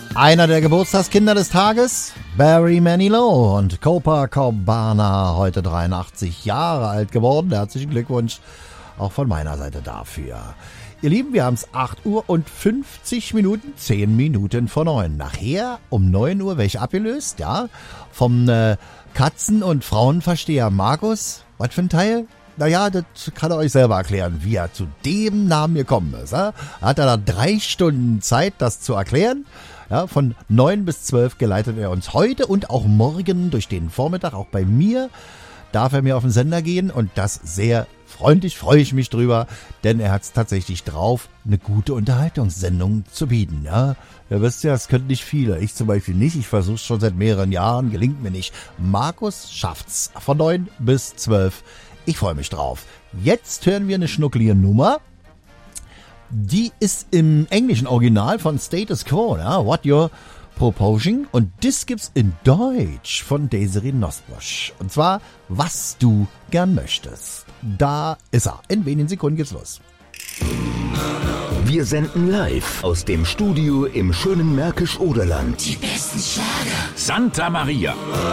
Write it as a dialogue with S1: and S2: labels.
S1: Einer der Geburtstagskinder des Tages, Barry Manilow und Copacabana, heute 83 Jahre alt geworden. Herzlichen Glückwunsch auch von meiner Seite dafür. Ihr Lieben, wir haben es 8 Uhr und 50 Minuten, 10 Minuten vor 9. Nachher um 9 Uhr welche abgelöst, ja, vom Katzen- und Frauenversteher Markus. Was für ein Teil? Naja, das kann er euch selber erklären, wie er zu dem Namen gekommen ist. Ja? Hat er da 3 Stunden Zeit, das zu erklären. Ja, von 9 bis 12 geleitet er uns heute und auch morgen durch den Vormittag. Auch bei mir darf er mir auf den Sender gehen und das sehr freundlich, freue ich mich drüber, denn er hat es tatsächlich drauf, eine gute Unterhaltungssendung zu bieten. Ja? Ihr wisst ja, es können nicht viele, ich zum Beispiel nicht, ich versuche es schon seit mehreren Jahren, gelingt mir nicht. Markus schafft's von 9 bis 12. Ich freue mich drauf. Jetzt hören wir eine schnucklige Nummer. Die ist im englischen Original von Status Quo, ja? What You're Proposing. Und das gibt's in Deutsch von Desiree Nosbusch. Und zwar, was du gern möchtest. Da ist er. In wenigen Sekunden geht's los.
S2: Wir senden live aus dem Studio im schönen Märkisch-Oderland.
S3: Die besten Schlager.
S4: Santa Maria.